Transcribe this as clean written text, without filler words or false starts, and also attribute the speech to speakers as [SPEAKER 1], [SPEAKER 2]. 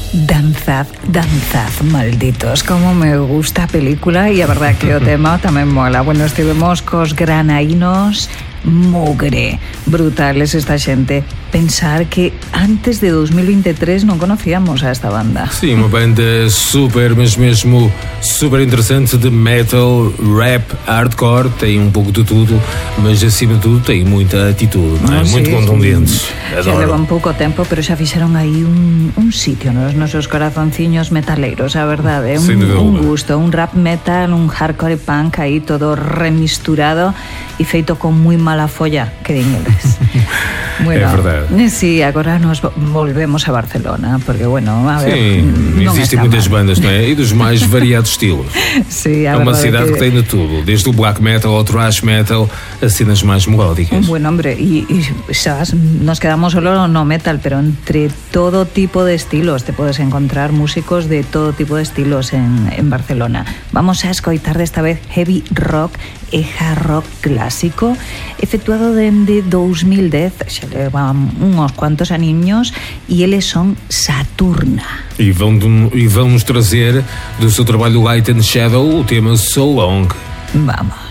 [SPEAKER 1] Danzad, danzad, malditos, como me gusta a película e a verdad que o tema tamén mola. Bueno, estivemos cos granaínos, mugre, brutales esta xente. Pensar que antes de 2023 non conocíamos a esta banda.
[SPEAKER 2] Sim, uma banda super, mas mesmo super interessante de metal, rap, hardcore, tem um pouco de tudo, mas acima de tudo tem muita atitude, não é? Muito contundentes.
[SPEAKER 1] Xa leva un pouco tempo, pero xa fixeron aí un sitio nos nosos corazonciños metaleiros, a verdade. Un gusto, un rap metal, un hardcore punk aí todo remisturado e feito con moi mala folla, que din eles.
[SPEAKER 2] Bueno, é verdade.
[SPEAKER 1] Sí, agora nos volvemos a Barcelona, porque, bueno, a ver...
[SPEAKER 2] Sim, existem muitas bandas, não é? E dos mais variados estilos.
[SPEAKER 1] Sí,
[SPEAKER 2] é uma cidade que tem de tudo, desde o black metal ao thrash metal, a cenas mais melódicas.
[SPEAKER 1] Bueno, hombre, y sabes, nos quedamos solo no metal, pero entre todo tipo de estilos te puedes encontrar músicos de todo tipo de estilos en Barcelona. Vamos a escoitar desta vez heavy rock e hard rock clásico, efectuado dende 2010, xa levan uns cuantos aniños, e eles son Saturna.
[SPEAKER 2] E vão nos trazer do seu trabalho Light and Shadow o tema So Long.
[SPEAKER 1] Vamos.